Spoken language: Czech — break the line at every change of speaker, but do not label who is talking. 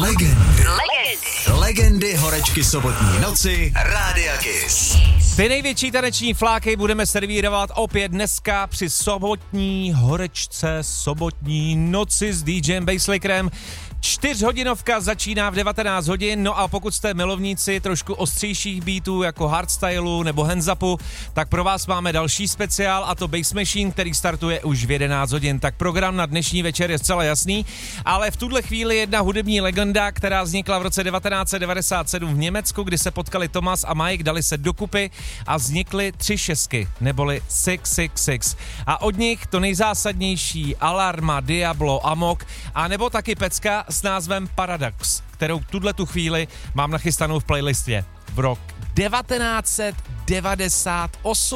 Legendy horečky sobotní noci Rádia Kiss.
Ty největší taneční fláky budeme servírovat opět dneska při sobotní horečce, sobotní noci s DJem Basslackerem. 4hodinovka začíná v 19 hodin, no a pokud jste milovníci trošku ostřejších beatů jako hardstylu nebo hands-upu, tak pro vás máme další speciál a to Bass Machine, který startuje už v 11 hodin. Tak program na dnešní večer je zcela jasný, ale v tuhle chvíli jedna hudební legenda, která vznikla v roce 1997 v Německu, kdy se potkali Thomas a Mike, dali se dokupy a vznikly 3 šestky, neboli 666. A od nich to nejzásadnější Alarma, Diablo, Amok a nebo taky pecka s názvem Paradox, kterou tu chvíli mám nachystanou v playlistě. V rok 1998.